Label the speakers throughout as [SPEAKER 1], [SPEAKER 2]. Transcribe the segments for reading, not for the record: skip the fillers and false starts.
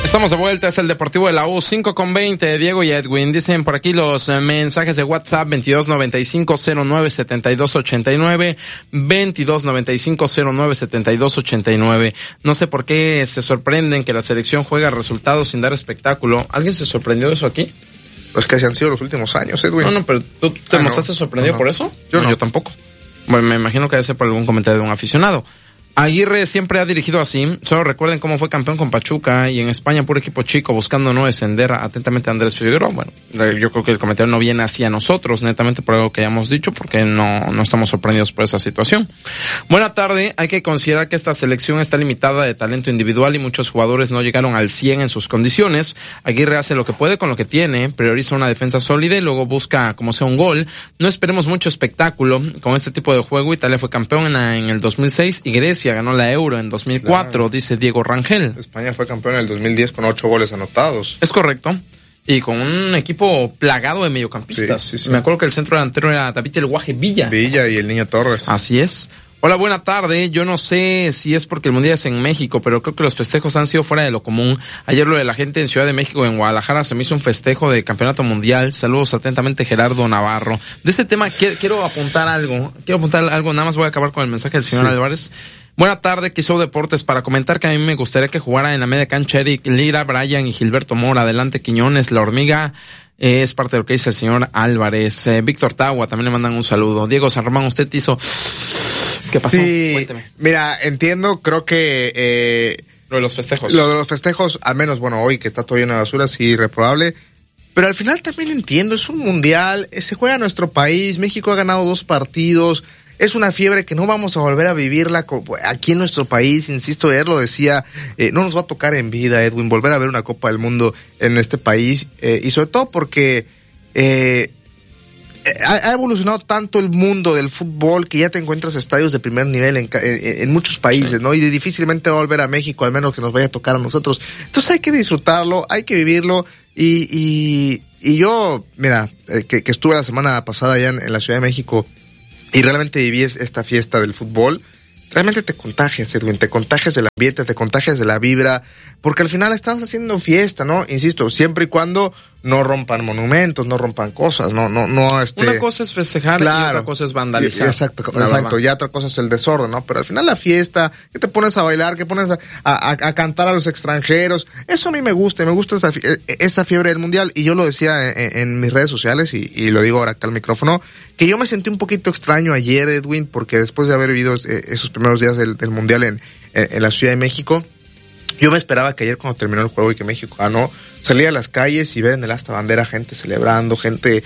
[SPEAKER 1] Estamos de vuelta, es el Deportivo de la U, 5:20, Diego y Edwin. Dicen por aquí los mensajes de WhatsApp, 2295-09-7289, 2295-09-7289. No sé por qué se sorprenden que la selección juega resultados sin dar espectáculo. ¿Alguien se sorprendió de eso aquí?
[SPEAKER 2] Pues que así han sido los últimos años, Edwin.
[SPEAKER 1] No, pero ¿tú te mostraste sorprendido por eso?
[SPEAKER 2] Yo no.
[SPEAKER 1] Yo tampoco. Bueno, me imagino que debe ser por algún comentario de un aficionado. Aguirre siempre ha dirigido así. Solo recuerden cómo fue campeón con Pachuca y en España puro equipo chico buscando no descender. Atentamente Andrés Figueroa. Bueno, yo creo que el comentario no viene hacia nosotros, netamente por algo que hayamos dicho, porque no estamos sorprendidos por esa situación. Buena tarde. Hay que considerar que esta selección está limitada de talento individual y muchos jugadores no llegaron al 100 en sus condiciones. Aguirre hace lo que puede con lo que tiene, prioriza una defensa sólida y luego busca como sea un gol. No esperemos mucho espectáculo con este tipo de juego. Italia fue campeón en el 2006 y Grecia ganó la Euro en 2004, claro. Dice Diego Rangel.
[SPEAKER 2] España fue campeón en el 2010 con 8 goles anotados.
[SPEAKER 1] Es correcto. Y con un equipo plagado de mediocampistas. Sí. Me acuerdo que el centro delantero era David El Guaje Villa.
[SPEAKER 2] Villa y el Niño Torres.
[SPEAKER 1] Así es. Hola, buena tarde. Yo no sé si es porque el Mundial es en México, pero creo que los festejos han sido fuera de lo común. Ayer lo de la gente en Ciudad de México, en Guadalajara, se me hizo un festejo de campeonato mundial. Saludos atentamente, Gerardo Navarro. De este tema quiero apuntar algo. Nada más voy a acabar con el mensaje del señor Álvarez. Buena tarde, Quiso Deportes, para comentar que a mí me gustaría que jugara en la media cancha Eric Lira, Brian y Gilberto Mora. Adelante, Quiñones, La Hormiga. Es parte de lo que dice el señor Álvarez. Víctor Tagua, también le mandan un saludo. Diego San Román, usted hizo... ¿Qué pasó?
[SPEAKER 2] Sí,
[SPEAKER 1] cuénteme.
[SPEAKER 2] Mira, entiendo, creo que...
[SPEAKER 1] Lo de los festejos.
[SPEAKER 2] Lo de los festejos, al menos, bueno, hoy que está todo lleno de basura, sí, reprobable. Pero al final también entiendo, es un mundial, se juega en nuestro país, México ha ganado 2 partidos, es una fiebre que no vamos a volver a vivirla aquí en nuestro país, insisto, él lo decía, no nos va a tocar en vida, Edwin, volver a ver una Copa del Mundo en este país, y sobre todo porque ha evolucionado tanto el mundo del fútbol que ya te encuentras estadios de primer nivel en muchos países, sí. ¿No? Y difícilmente va a volver a México, al menos que nos vaya a tocar a nosotros. Entonces hay que disfrutarlo, hay que vivirlo, y yo, mira, que estuve la semana pasada allá en la Ciudad de México y realmente viví esta fiesta del fútbol, realmente te contagias, Edwin, te contagias del ambiente, te contagias de la vibra, porque al final estamos haciendo fiesta, ¿no? Insisto, siempre y cuando no rompan monumentos, no rompan cosas, no. Una
[SPEAKER 1] cosa es festejar, claro, y otra cosa es vandalizar.
[SPEAKER 2] Exacto, ya otra cosa es el desorden, ¿no? Pero al final la fiesta, que te pones a bailar, que pones a cantar a los extranjeros, eso a mí me gusta esa fiebre del mundial, y yo lo decía en mis redes sociales, y lo digo ahora acá al micrófono, que yo me sentí un poquito extraño ayer, Edwin, porque después de haber vivido esos primeros días del mundial en la Ciudad de México, yo me esperaba que ayer cuando terminó el juego y que México ganó, salir a las calles y ver en el asta bandera gente celebrando, gente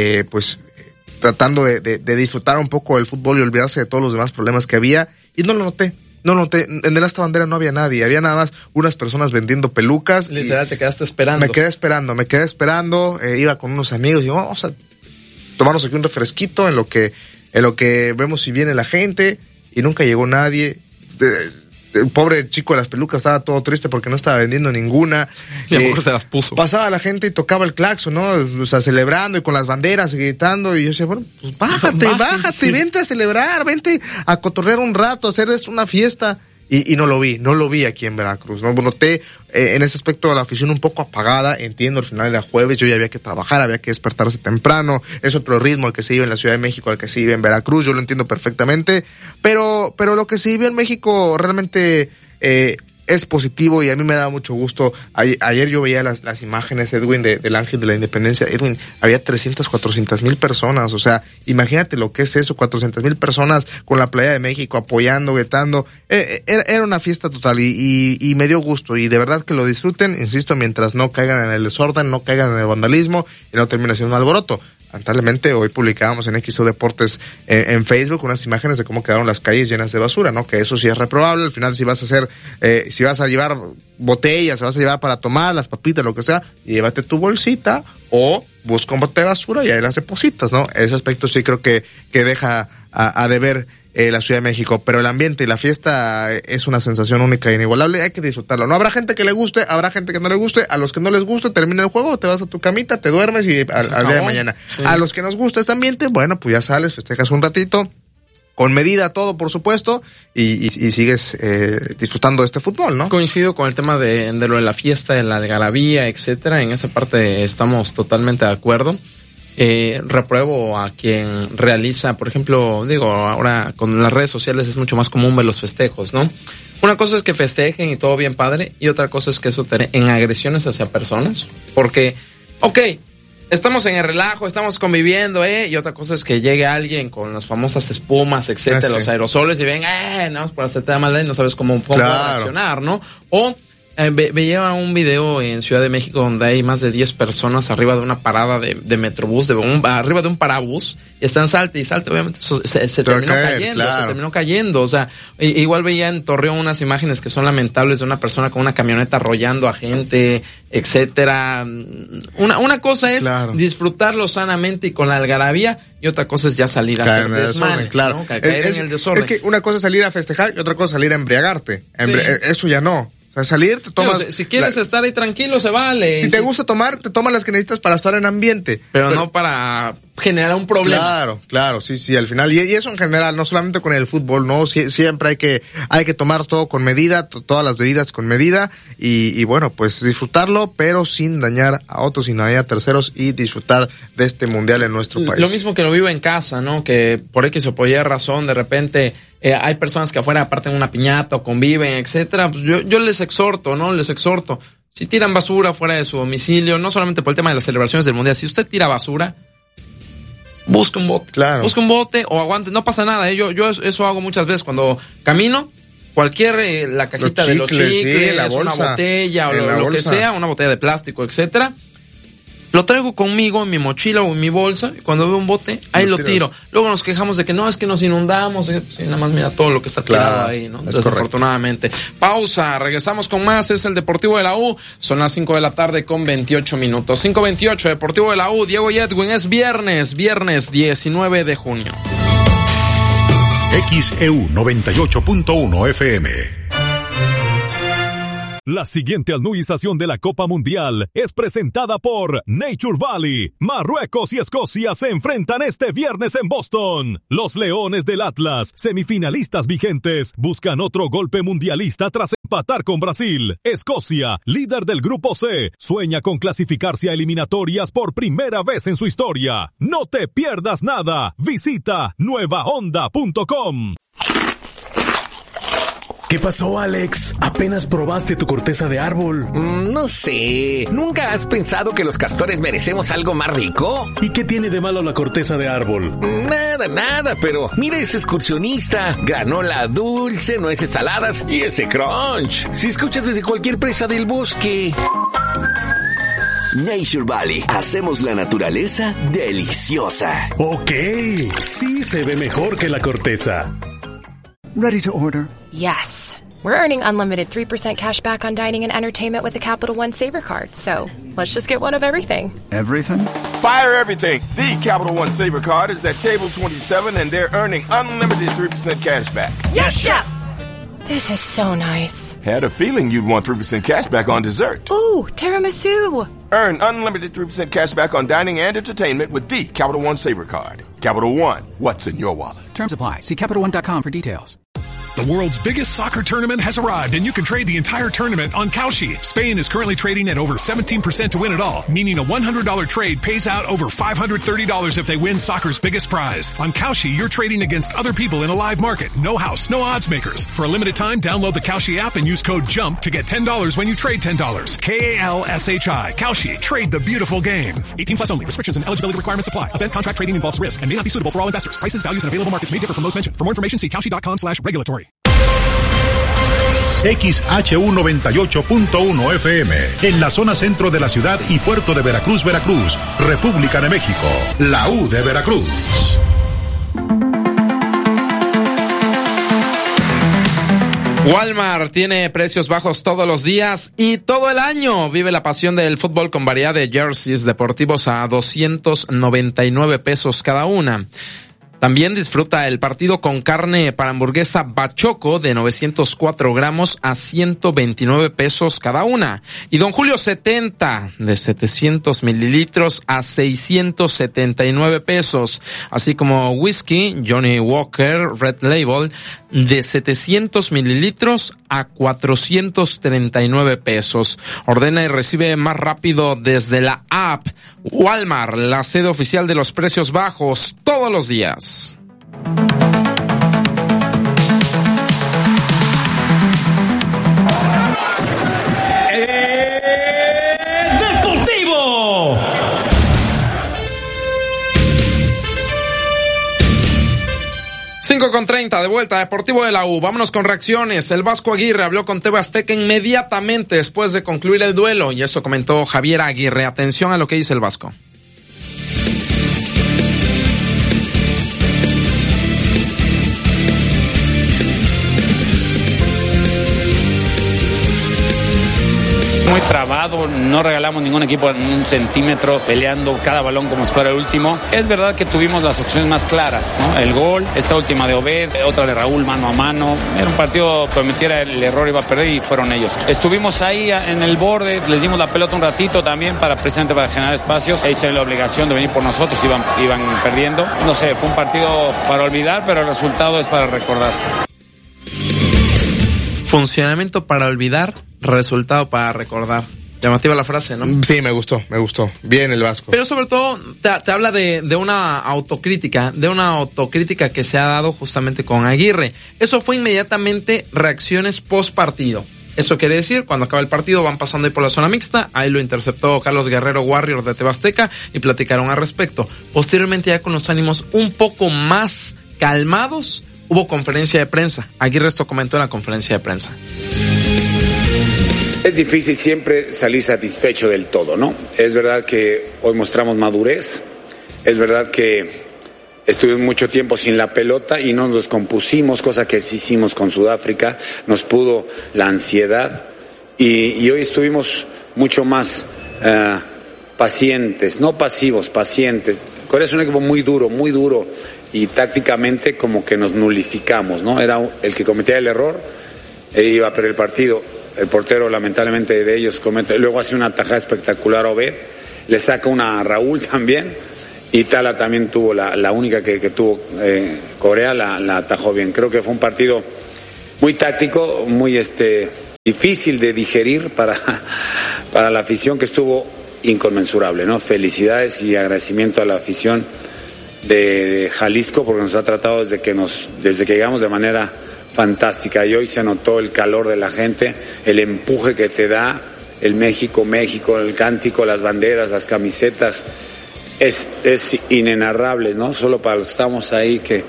[SPEAKER 2] tratando de disfrutar un poco del fútbol y olvidarse de todos los demás problemas que había, y no lo noté. En el asta bandera no había nadie, había nada más unas personas vendiendo pelucas.
[SPEAKER 1] Literal, te quedaste esperando.
[SPEAKER 2] Me quedé esperando, iba con unos amigos, y vamos a tomarnos aquí un refresquito en lo que vemos si viene la gente, y nunca llegó nadie. El pobre chico de las pelucas estaba todo triste porque no estaba vendiendo ninguna.
[SPEAKER 1] Y a lo mejor se las puso.
[SPEAKER 2] Pasaba la gente y tocaba el claxon, ¿no? O sea, celebrando y con las banderas y gritando. Y yo decía, bueno, pues bájate, sí. Vente a celebrar, vente a cotorrear un rato, a hacer una fiesta. Y no lo vi aquí en Veracruz, ¿no? Noté en ese aspecto la afición un poco apagada, entiendo, al final era jueves, yo ya había que trabajar, había que despertarse temprano, es otro ritmo el que se vive en la Ciudad de México, al que se vive en Veracruz, yo lo entiendo perfectamente, pero lo que se vive en México realmente es positivo, y a mí me da mucho gusto. Ayer yo veía las imágenes, Edwin, del Ángel de la Independencia. Edwin, había 400,000 personas. O sea, imagínate lo que es eso, 400,000 personas con la playa de México apoyando, gritando. Era una fiesta total y me dio gusto, y de verdad que lo disfruten, insisto, mientras no caigan en el desorden, no caigan en el vandalismo y no termine siendo un alboroto. Lamentablemente hoy publicábamos en XO Deportes en Facebook unas imágenes de cómo quedaron las calles llenas de basura, ¿no? Que eso sí es reprobable. Al final, si vas a llevar botellas, si vas a llevar para tomar, las papitas, lo que sea, llévate tu bolsita o busca un bote de basura y ahí las depositas, ¿no? Ese aspecto sí creo que deja a deber la Ciudad de México, pero el ambiente y la fiesta es una sensación única e inigualable, hay que disfrutarlo. No habrá gente que le guste, habrá gente que no le guste, a los que no les guste, termina el juego, te vas a tu camita, te duermes y al día de mañana. Sí. A los que nos gusta este ambiente, bueno, pues ya sales, festejas un ratito, con medida todo, por supuesto, y sigues disfrutando de este fútbol, ¿no?
[SPEAKER 1] Coincido con el tema de lo de la fiesta, de la algarabía, etcétera. En esa parte estamos totalmente de acuerdo. Repruebo a quien realiza, por ejemplo, ahora con las redes sociales es mucho más común ver los festejos, ¿no? Una cosa es que festejen y todo bien padre, y otra cosa es que eso te en agresiones hacia personas, porque, estamos en el relajo, estamos conviviendo, y otra cosa es que llegue alguien con las famosas espumas, etcétera, los aerosoles, y ven, no, por hacerte de maldad y no sabes cómo reaccionar, ¿no? O veía un video en Ciudad de México donde hay más de 10 personas arriba de una parada de Metrobús, arriba de un parabús, y están salte y salte, obviamente se terminó cayendo, o sea, igual veía en Torreón unas imágenes que son lamentables de una persona con una camioneta arrollando a gente, etcétera. Una cosa es disfrutarlo sanamente y con la algarabía, y otra cosa es ya salir a hacer desmanes, ¿no? Caer en el desorden.
[SPEAKER 2] Es que una cosa es salir a festejar y otra cosa es salir a embriagarte. Eso ya no. O sea, salir, te tomas...
[SPEAKER 1] si quieres estar ahí tranquilo, se vale.
[SPEAKER 2] Si te gusta tomar, te tomas las que necesitas para estar en ambiente.
[SPEAKER 1] Pero no para generar un problema.
[SPEAKER 2] Claro, sí, al final. Y eso en general, no solamente con el fútbol, ¿no? Siempre hay que tomar todo con medida, todas las bebidas con medida, y bueno, pues disfrutarlo, pero sin dañar a otros, sin dañar a terceros, y disfrutar de este mundial en nuestro país.
[SPEAKER 1] Lo mismo que lo vivo en casa, ¿no? Que por X o por Y razón, de repente... hay personas que afuera aparten una piñata o conviven, etcétera. Pues yo les exhorto, ¿no? Si tiran basura fuera de su domicilio, no solamente por el tema de las celebraciones del mundial, si usted tira basura, busque un bote.
[SPEAKER 2] Claro.
[SPEAKER 1] Busque un bote o aguante, no pasa nada. Yo eso hago muchas veces cuando camino. La cajita de los chicles, la bolsa, una botella o lo que sea, una botella de plástico, etcétera. Lo traigo conmigo en mi mochila o en mi bolsa, y cuando veo un bote, ahí lo tiro. Luego nos quejamos de que no, es que nos inundamos. Nada más mira todo lo que está tirado ahí, ¿no? Desafortunadamente. Pausa, regresamos con más. Es el Deportivo de la U. Son las 5 de la tarde con 28 minutos. 5:28, Deportivo de la U. Diego y Edwin, es viernes 19 de junio.
[SPEAKER 3] XEU 98.1 FM. La siguiente anuización de la Copa Mundial es presentada por Nature Valley. Marruecos y Escocia se enfrentan este viernes en Boston. Los Leones del Atlas, semifinalistas vigentes, buscan otro golpe mundialista tras empatar con Brasil. Escocia, líder del Grupo C, sueña con clasificarse a eliminatorias por primera vez en su historia. No te pierdas nada. Visita nuevahonda.com.
[SPEAKER 4] ¿Qué pasó, Alex? ¿Apenas probaste tu corteza de árbol?
[SPEAKER 5] No sé. ¿Nunca has pensado que los castores merecemos algo más rico?
[SPEAKER 4] ¿Y qué tiene de malo la corteza de árbol?
[SPEAKER 5] Nada, pero mira ese excursionista. Granola dulce, nueces saladas y ese crunch. Si escuchas desde cualquier presa del bosque.
[SPEAKER 6] Nature Valley. Hacemos la naturaleza deliciosa.
[SPEAKER 4] Ok. Sí se ve mejor que la corteza.
[SPEAKER 7] Ready to order?
[SPEAKER 8] Yes. We're earning unlimited 3% cash back on dining and entertainment with the Capital One Saver Card. So let's just get one of everything.
[SPEAKER 7] Everything?
[SPEAKER 9] Fire everything. The Capital One Saver Card is at table 27 and they're earning unlimited 3% cash back.
[SPEAKER 8] Yes, Chef! This is so nice.
[SPEAKER 9] Had a feeling you'd want 3% cash back on dessert.
[SPEAKER 8] Ooh, tiramisu.
[SPEAKER 9] Earn unlimited 3% cash back on dining and entertainment with the Capital One Saver Card. Capital One, what's in your wallet?
[SPEAKER 10] Terms apply. See CapitalOne.com for details.
[SPEAKER 11] The world's biggest soccer tournament has arrived, and you can trade the entire tournament on Kalshi. Spain is currently trading at over 17% to win it all, meaning a $100 trade pays out over $530 if they win soccer's biggest prize. On Kalshi, you're trading against other people in a live market. No house, no odds makers. For a limited time, download the Kalshi app and use code JUMP to get $10 when you trade $10. Kalshi. Kalshi. Trade the beautiful game. 18 plus only. Restrictions and eligibility requirements apply. Event contract trading involves risk and may not be suitable for all investors. Prices, values, and available markets may differ from those mentioned. For more information, see kalshi.com/regulatory.
[SPEAKER 3] XHU 98.1 FM, en la zona centro de la ciudad y puerto de Veracruz, República de México, la U de Veracruz.
[SPEAKER 1] Walmart tiene precios bajos todos los días y todo el año. Vive la pasión del fútbol con variedad de jerseys deportivos a $299 cada una. También disfruta el partido con carne para hamburguesa Bachoco de 904 gramos a 129 pesos cada una. Y Don Julio 70 de 700 mililitros a 679 pesos. Así como whisky Johnny Walker Red Label de 700 mililitros a 439 pesos. Ordena y recibe más rápido desde la app Walmart, la sede oficial de los precios bajos, todos los días.
[SPEAKER 12] Deportivo.
[SPEAKER 1] Cinco con 30 de vuelta, Deportivo de la U. Vámonos con reacciones. El Vasco Aguirre habló con TV Azteca inmediatamente después de concluir el duelo, y eso comentó Javier Aguirre. Atención a lo que dice el Vasco.
[SPEAKER 13] Muy trabado, no regalamos ningún equipo en un centímetro, peleando cada balón como si fuera el último. Es verdad que tuvimos las opciones más claras, ¿no? El gol, esta última de Obed, otra de Raúl mano a mano. Era un partido, prometiera el error, iba a perder y fueron ellos. Estuvimos ahí en el borde, les dimos la pelota un ratito también precisamente para generar espacios. Ellos tienen la obligación de venir por nosotros, iban perdiendo. No sé, fue un partido para olvidar, pero el resultado es para recordar.
[SPEAKER 1] Funcionamiento para olvidar, resultado para recordar. Llamativa la frase, ¿no?
[SPEAKER 2] Sí, me gustó. Bien el Vasco.
[SPEAKER 1] Pero sobre todo te habla de una autocrítica, que se ha dado justamente con Aguirre. Eso fue inmediatamente reacciones post partido. Eso quiere decir, cuando acaba el partido van pasando ahí por la zona mixta, ahí lo interceptó Carlos Guerrero Warrior de TV Azteca y platicaron al respecto. Posteriormente, ya con los ánimos un poco más calmados, hubo conferencia de prensa. Aguirre esto comentó en la conferencia de prensa.
[SPEAKER 14] Es difícil siempre salir satisfecho del todo, ¿no? Es verdad que hoy mostramos madurez, es verdad que estuvimos mucho tiempo sin la pelota y no nos descompusimos, cosa que sí hicimos con Sudáfrica, nos pudo la ansiedad y hoy estuvimos mucho más pacientes, no pasivos, pacientes. Corea es un equipo muy duro y tácticamente como que nos nulificamos, ¿no? Era el que cometía el error e iba a perder el partido. El portero lamentablemente de ellos comete, luego hace una tajada espectacular a Obed, le saca una a Raúl también, y Tala también tuvo la única que tuvo Corea, la atajó bien. Creo que fue un partido muy táctico, muy difícil de digerir para la afición, que estuvo inconmensurable, ¿no? Felicidades y agradecimiento a la afición de Jalisco, porque nos ha tratado desde que llegamos de manera fantástica, y hoy se notó el calor de la gente, el empuje que te da el México, el cántico, las banderas, las camisetas, es inenarrable, ¿no? Solo para los que estamos ahí que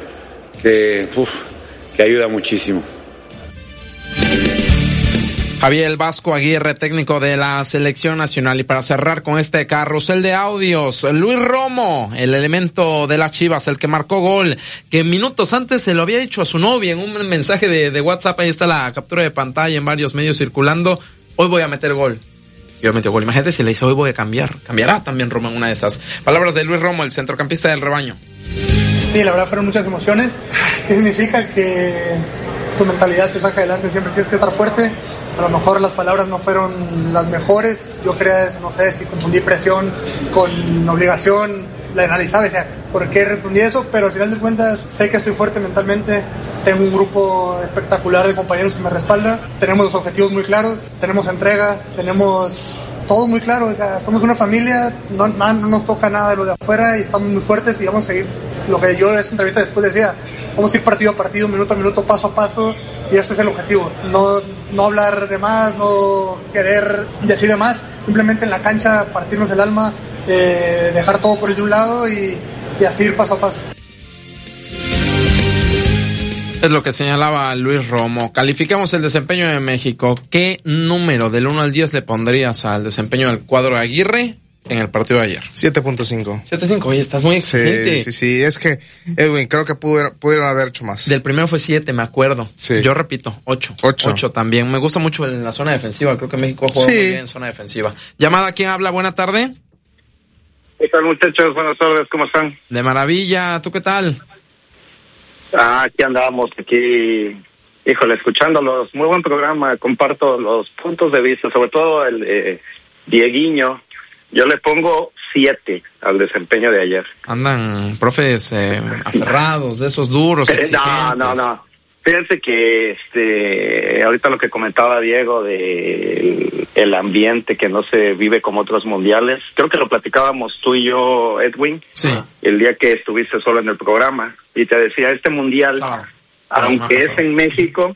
[SPEAKER 14] ayuda muchísimo.
[SPEAKER 1] Javier Vasco Aguirre, técnico de la selección nacional. Y para cerrar con este carrusel de audios, Luis Romo, el elemento de las Chivas, el que marcó gol, que minutos antes se lo había dicho a su novia en un mensaje de WhatsApp. Ahí está la captura de pantalla en varios medios circulando. Hoy voy a meter gol. Yo metió gol. Imagínate si le dice hoy voy a cambiar. Cambiará también Romo en una de esas. Palabras de Luis Romo, el centrocampista del rebaño.
[SPEAKER 15] Sí, la verdad fueron muchas emociones. ¿Qué significa? Que tu mentalidad te saca adelante. Siempre tienes que estar fuerte. A lo mejor las palabras no fueron las mejores. Yo creo, no sé si confundí presión con obligación. La analizaba y decía, ¿por qué respondí eso? Pero al final de cuentas sé que estoy fuerte mentalmente. Tengo un grupo espectacular de compañeros que me respalda. Tenemos los objetivos muy claros. Tenemos entrega. Tenemos todo muy claro. O sea, somos una familia. No nos toca nada de lo de afuera y estamos muy fuertes y vamos a seguir. Lo que yo en esa entrevista después decía, vamos a ir partido a partido, minuto a minuto, paso a paso, y ese es el objetivo. No hablar de más, no querer decir de más, simplemente en la cancha partirnos el alma, dejar todo por el de un lado y así ir paso a paso.
[SPEAKER 1] Es lo que señalaba Luis Romo. Calificamos el desempeño de México. ¿Qué número del 1 al 10 le pondrías al desempeño del cuadro de Aguirre en el partido de ayer?
[SPEAKER 2] 7.5.
[SPEAKER 1] 7.5, oye, estás muy exigente.
[SPEAKER 2] Sí, es que, Edwin, creo que pudieron haber hecho más.
[SPEAKER 1] Del primero fue 7, me acuerdo.
[SPEAKER 2] Sí.
[SPEAKER 1] Yo repito, 8 también. Me gusta mucho en la zona defensiva, creo que México juega muy bien en zona defensiva. Llamada, ¿quién habla? Buena tarde.
[SPEAKER 16] ¿Qué tal, muchachos? Buenas tardes, ¿cómo están?
[SPEAKER 1] De maravilla, ¿tú qué tal?
[SPEAKER 12] Aquí andamos, híjole, escuchándolos. Muy buen programa, comparto los puntos de vista, sobre todo el Dieguiño. Yo le pongo 7 al desempeño de ayer.
[SPEAKER 1] Andan, profes, aferrados, de esos duros, exigentes.
[SPEAKER 12] No. Fíjense que ahorita lo que comentaba Diego de el ambiente que no se vive como otros mundiales, creo que lo platicábamos tú y yo, Edwin,
[SPEAKER 1] sí,
[SPEAKER 12] el día que estuviste solo en el programa, y te decía, este mundial, aunque es en México,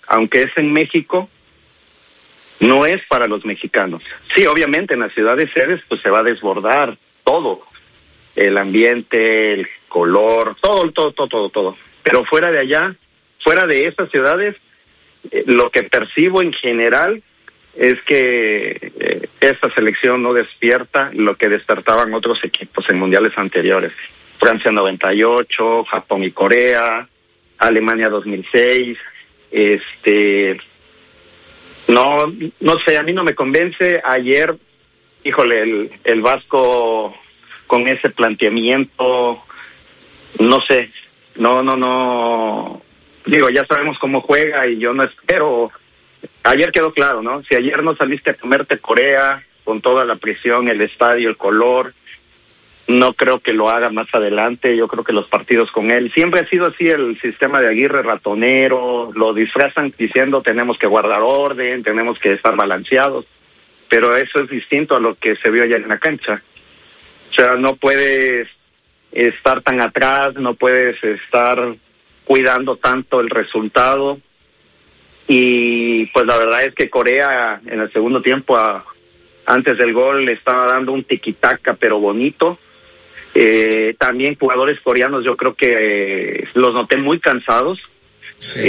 [SPEAKER 12] no es para los mexicanos. Sí, obviamente en las ciudades sedes pues se va a desbordar todo, el ambiente, el color, todo. Pero fuera de allá, fuera de esas ciudades, lo que percibo en general es que esta selección no despierta lo que despertaban otros equipos en mundiales anteriores. Francia 98, Japón y Corea, Alemania 2006, no sé, a mí no me convence. Ayer, híjole, el Vasco con ese planteamiento, no sé, no, digo, ya sabemos cómo juega y yo no espero. Ayer quedó claro, ¿no? Si ayer no saliste a comerte Corea con toda la presión, el estadio, el color, no creo que lo haga más adelante. Yo creo que los partidos con él, siempre ha sido así el sistema de Aguirre, ratonero, lo disfrazan diciendo tenemos que guardar orden, tenemos que estar balanceados, pero eso es distinto a lo que se vio ayer en la cancha. O sea, no puedes estar tan atrás, no puedes estar cuidando tanto el resultado, y pues la verdad es que Corea en el segundo tiempo, antes del gol, le estaba dando un tiquitaca pero bonito. También jugadores coreanos yo creo que los noté muy cansados. Sí.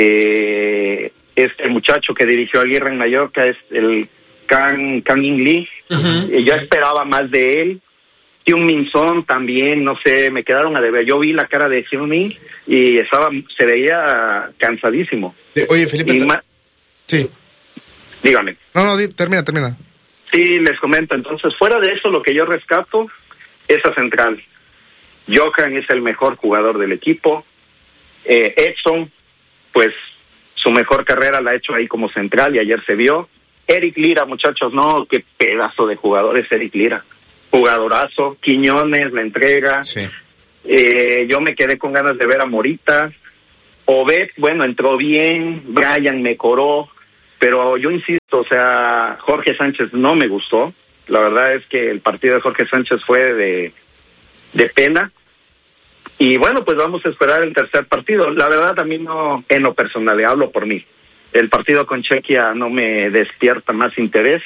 [SPEAKER 12] Este muchacho que dirigió a Aguirre en Mallorca es el Kang In Lee. Yo esperaba más de él. Hyun-Min Son también, no sé, me quedaron a deber. Yo vi la cara de Hyun-Min y se veía cansadísimo.
[SPEAKER 2] Oye, Felipe, sí.
[SPEAKER 12] Dígame.
[SPEAKER 2] No, termina.
[SPEAKER 12] Sí, les comento. Entonces, fuera de eso, lo que yo rescato, esa central. Johan es el mejor jugador del equipo. Edson, pues, su mejor carrera la ha hecho ahí como central y ayer se vio. Eric Lira, muchachos, no, qué pedazo de jugador es Eric Lira. Jugadorazo. Quiñones, la entrega. Sí. Yo me quedé con ganas de ver a Morita. Obed, bueno, entró bien. Brian mejoró. Pero yo insisto, o sea, Jorge Sánchez no me gustó. La verdad es que el partido de Jorge Sánchez fue de pena. Y bueno, pues vamos a esperar el tercer partido. La verdad, a mí no, en lo personal, hablo por mí. El partido con Chequia no me despierta más interés.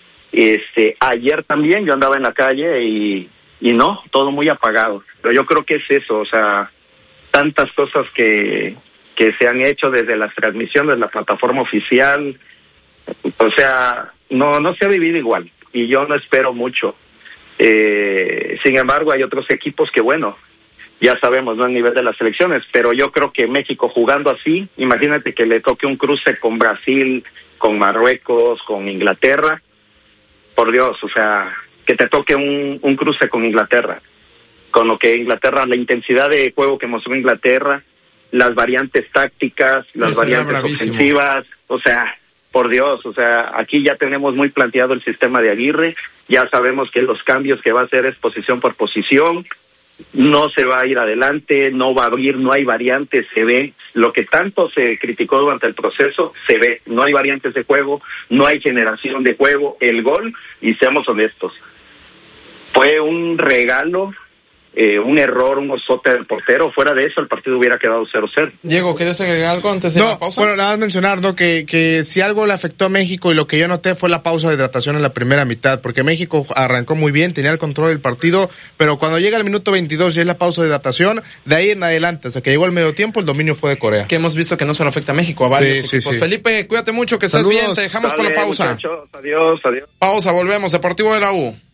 [SPEAKER 12] Ayer también yo andaba en la calle y no, todo muy apagado. Pero yo creo que es eso, o sea, tantas cosas que se han hecho desde las transmisiones, la plataforma oficial, o sea, no se ha vivido igual, y yo no espero mucho. Sin embargo, hay otros equipos que, bueno, ya sabemos, no a nivel de las selecciones, pero yo creo que México jugando así, imagínate que le toque un cruce con Brasil, con Marruecos, con Inglaterra, por Dios, o sea, que te toque un cruce con Inglaterra, con lo que Inglaterra, la intensidad de juego que mostró Inglaterra, las variantes tácticas, las variantes ofensivas, o sea, por Dios, o sea, aquí ya tenemos muy planteado el sistema de Aguirre, ya sabemos que los cambios que va a hacer es posición por posición, no se va a ir adelante, no va a abrir, no hay variantes, se ve, lo que tanto se criticó durante el proceso, se ve, no hay variantes de juego, no hay generación de juego, el gol, y seamos honestos, fue un regalo, un error, un osote del portero. Fuera de eso el partido hubiera quedado 0-0.
[SPEAKER 1] Diego, ¿quieres agregar algo antes de la pausa?
[SPEAKER 2] Bueno, nada más mencionar, ¿no? Que si algo le afectó a México, y lo que yo noté fue la pausa de hidratación en la primera mitad, porque México arrancó muy bien, tenía el control del partido, pero cuando llega el minuto 22 y es la pausa de hidratación, de ahí en adelante, hasta que llegó el medio tiempo, el dominio fue de Corea.
[SPEAKER 1] Que hemos visto que no solo afecta a México, a varios equipos. Sí. Felipe, cuídate mucho, que estés bien, te dejamos por la pausa.
[SPEAKER 12] Muchachos. Adiós.
[SPEAKER 1] Pausa, volvemos, Deportivo de la U.